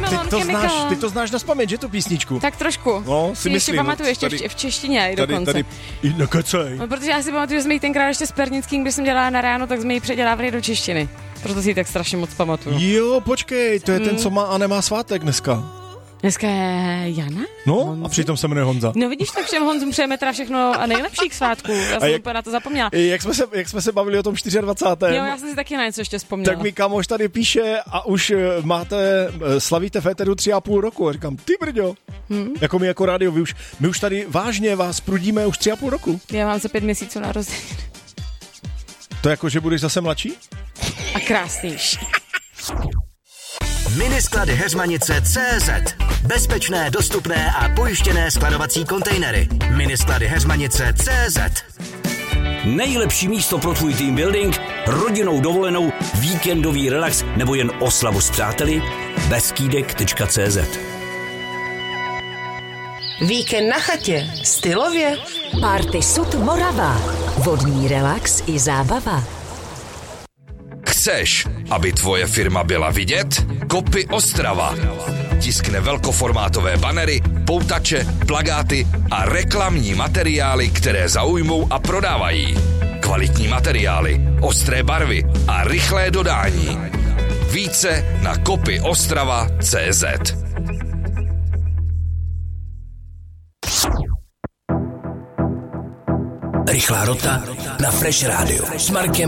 Ty to znáš nazpaměť, že tu písničku? Tak trošku. No, si myslím. Ještě pamatuju, ještě v češtině i dokonce. Tady, nekecej. No, protože já si pamatuju, že jsme ji tenkrát ještě s Pernickým, když jsem dělala na ráno, tak jsme ji předělávali do češtiny. Proto si ji tak strašně moc pamatuju. Jo, počkej, to je ten, co má a nemá svátek dneska. Dneska je Jana? No, Honza? A přitom se jmenuje Honza. No vidíš, tak všem Honzům přejeme teda všechno a nejlepší k svátku. Já jsem úplně na to zapomněla. Jak jsme se bavili o tom 24. Jo, já jsem si taky na něco ještě vzpomněla. Tak mi kamoš tady píše a už slavíte v éteru 3,5 roku. A říkám, ty brďo, jako my jako rádio, my už tady vážně vás prudíme už 3,5 roku. Já mám za 5 měsíců narozeniny. To jako, že budeš zase mladší? A krásnější. Minisklady Heřmanice CZ. Bezpečné, dostupné a pojištěné skladovací kontejnery. Minisklady Heřmanice CZ. Nejlepší místo pro tvůj team building, rodinnou dovolenou, víkendový relax nebo jen oslavu s přáteli? Beskýdek.cz. Víkend na chatě. Stylově. Party Sud Morava. Vodní relax i zábava. Chceš, aby tvoje firma byla vidět? Kopy Ostrava. Tiskne velkoformátové banery, poutače, plakáty a reklamní materiály, které zaujmou a prodávají. Kvalitní materiály, ostré barvy a rychlé dodání. Více na kopyostrava.cz. Rychlá rota na Fresh Radio s Markem